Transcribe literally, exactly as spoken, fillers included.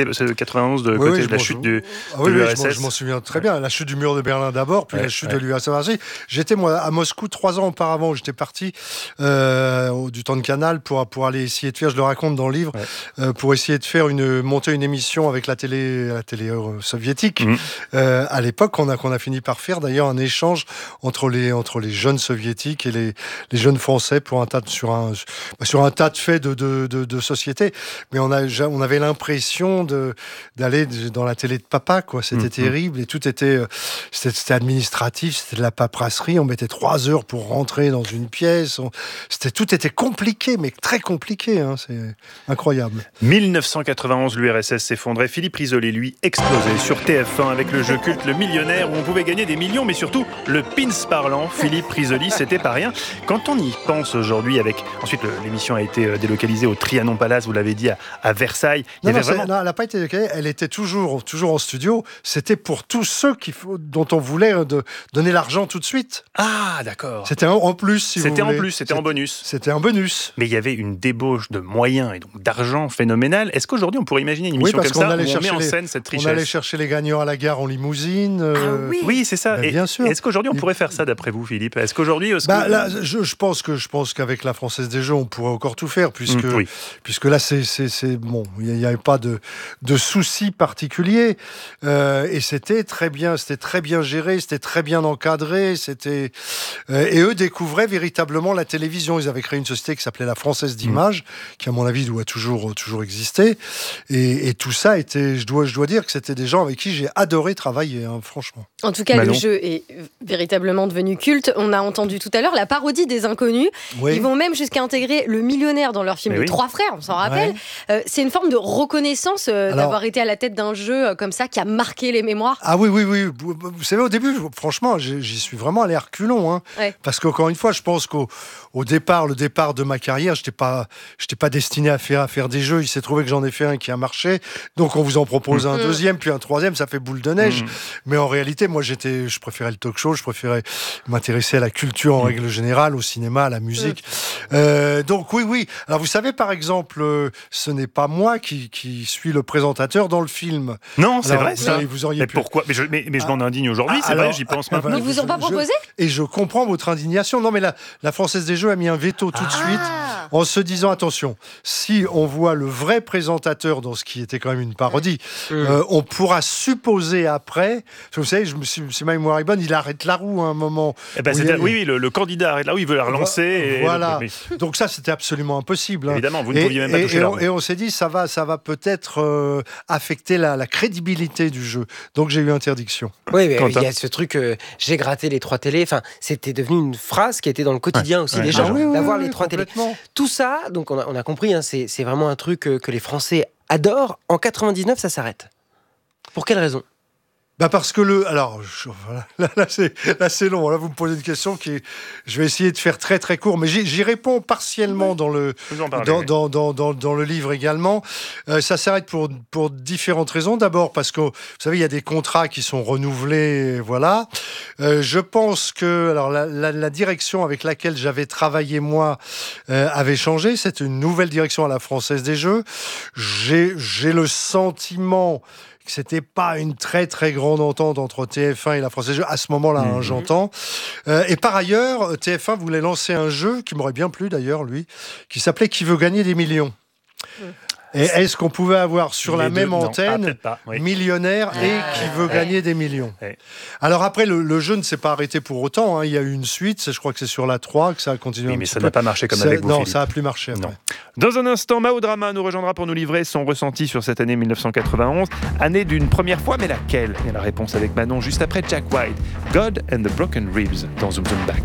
c'était le quatre-vingt-onze de oui, côté oui, de la m'en- chute du, ah, de oui, l'U R oui, S S. je m'en- je m'en souviens très bien. La chute du mur de Berlin d'abord, puis Ouais, la chute ouais. de l'U R S S. J'étais moi à Moscou trois ans auparavant. J'étais parti euh, au- du temps de Canal pour pour aller essayer de faire. Je le raconte dans le livre Ouais. euh, pour essayer de faire une monter une émission avec la télé la télé euh, soviétique. Mmh. Euh, à l'époque, on a qu'on a fini par faire d'ailleurs un échange entre les entre les jeunes soviétiques et les les jeunes français pour un tas de, sur un sur un tas de faits de de, de, de société. Mais on a on avait l'impression de d'aller dans la télé de papa, quoi. C'était Mmh. terrible et tout était euh, c'était, c'était administratif, c'était de la paperasserie. On mettait trois heures pour rentrer dans une pièce. On, c'était tout était compliqué, mais très compliqué. Hein, c'est incroyable. mille neuf cent quatre-vingt-onze, l'U R S S s'effondrait. Philippe Risoli, lui, explosait sur T F un avec le jeu culte Le Millionnaire où on pouvait gagner des millions, mais surtout le pins parlant. Philippe Risoli, c'était pas rien. Quand on y pense aujourd'hui, avec ensuite le- l'émission a été euh, délocalisée au Trianon Palace, vous l'avez dit, à, à Versailles. Il y Non, avait non, c'est- vraiment... non, elle n'a pas été délocalisée. Elle était toujours, toujours en studio. C'était pour tous ceux qui, faut- dont on voulait euh, de, donner l'argent tout de suite. Ah, d'accord. C'était en, en plus, si vous C'était en voulez. plus, c'était en bonus. C'était un bonus. Mais il y avait une débauche de moyens et donc d'argent phénoménale. Est-ce qu'aujourd'hui on pourrait imaginer une Oui, émission parce comme qu'on ça allait où on met chercher en les- scène cette On allait richesse? chercher les gagnants à la gare en limousine. euh, Ah oui. Oui, c'est ça. Ben, Et bien sûr. Est-ce qu'aujourd'hui on Et- pourrait faire ça d'après vous, Philippe? Est-ce qu'aujourd'hui, est-ce Bah, que- là, je, je pense que je pense qu'avec la Française des Jeux, on pourrait encore tout faire puisque Mmh, oui. puisque là c'est c'est c'est bon, il n'y avait pas de de soucis particuliers euh, et c'était très bien, c'était très bien géré, c'était très bien encadré, c'était euh, et eux découvraient véritablement la télévision. Ils avaient créé une société qui s'appelait la Française d'Images, qui à mon avis doit toujours toujours exister et, et tout ça était, je dois je dois dire que c'était des gens avec qui j'ai adoré travailler, hein, franchement. En tout cas, Manon. le jeu est véritablement devenu culte. On a entendu tout à l'heure la parodie des Inconnus. Oui. Ils vont même jusqu'à intégrer le millionnaire dans leur film Mais Les oui. Trois Frères, on s'en rappelle. Ouais. Euh, c'est une forme de reconnaissance euh, Alors- d'avoir été à la tête d'un jeu euh, comme ça qui a marqué les mémoires. Ah oui, oui, oui. Vous, vous savez, au début, franchement, j'y j'y suis vraiment allé à reculons. Hein. Ouais. Parce qu'encore une fois, je pense qu'au au départ, le départ de ma carrière, je n'étais pas, j'étais pas destiné à faire, à faire des jeux. Il s'est trouvé que j'en ai fait un qui a marché. Donc, on vous en propose un Mhm. deuxième, puis un troisième. Ça fait boule de neige. Mhm. Mais en réalité, moi, j'étais, je préférais le talk show. Je préférais m'intéresser à la culture en règle générale, au cinéma, à la musique. Euh, donc, oui, oui. Alors, vous savez, par exemple, euh, ce n'est pas moi qui, qui suis le présentateur dans le film. Non, c'est Alors, vrai vous ça. auriez- vous auriez Mais pu- pourquoi? Mais je, mais, mais je m'en indigne aujourd'hui, Ah, c'est vrai, alors- j'y pense ah, maintenant. bah, Ils vous ont pas je- proposé Et je comprends votre indignation. Non, mais la, la Française des Jeux a mis un veto tout de suite Ah. en se disant, attention, si on voit le vrai présentateur dans ce qui était quand même une parodie, euh, on pourra supposer après, parce que vous savez, je me suis, c'est ma mémoire est bonne, il arrête la roue à un moment. Eh ben, où c'est- il y a- oui, oui, le, le candidat arrête là où il veut la relancer. et- Voilà. mais- Donc ça, c'était absolument impossible. hein. Évidemment, vous ne Et- pouviez même pas et- toucher et la on, roue. et on s'est dit, ça va, ça va peut-être euh, affecter la, la crédibilité du jeu. Donc j'ai eu interdiction. Oui, mais Quentin. il y a ce truc, euh, j'ai gratté les trois télés. Enfin, c'était devenu une phrase qui était dans le quotidien aussi Ouais. des Ah gens, oui, oui, d'avoir oui, les trois télés. complètement. Tout ça, donc on a, on a compris, hein, c'est c'est vraiment un truc euh, que les Français adorent. En quatre-vingt-dix-neuf, ça s'arrête. Pour quelle raison? Bah parce que le... Alors, je- voilà, là, là, c'est, là c'est long. Là, vous me posez une question qui est... Je vais essayer de faire très très court, mais j'y, j'y réponds partiellement dans le, Vous en parlez, dans, oui. dans, dans, dans, dans le livre également. Euh, ça s'arrête pour, pour différentes raisons. D'abord parce que, vous savez, il y a des contrats qui sont renouvelés, voilà. Euh, je pense que alors, la, la, la direction avec laquelle j'avais travaillé, moi, euh, avait changé. C'est une nouvelle direction à la Française des Jeux. J'ai, j'ai le sentiment que c'était pas une très très grande entente entre T F un et la Française des Jeux à ce moment-là, hein, Mhm. j'entends. Euh, et par ailleurs, T F un voulait lancer un jeu qui m'aurait bien plu d'ailleurs, lui, qui s'appelait Qui veut gagner des millions. Et est-ce qu'on pouvait avoir sur Les la deux, même non. Ah, antenne peut-être pas, oui. millionnaire et Ah, qui veut ouais. gagner des millions? Ouais. Alors après, le, le jeu ne s'est pas arrêté pour autant, hein. Il y a eu une suite, c'est- je crois que c'est sur la trois que ça a continué. Oui, un mais petit ça peu. n'a pas marché comme Ça- avec vous, Non, Philippe. ça a plus marché. après. Non. Dans un instant, Mao Drama nous rejoindra pour nous livrer son ressenti sur cette année mille neuf cent quatre-vingt-onze, année d'une première fois, mais laquelle? Et la réponse avec Manon juste après Jack White, God and the Broken Ribs dans Zoom Zoom Back.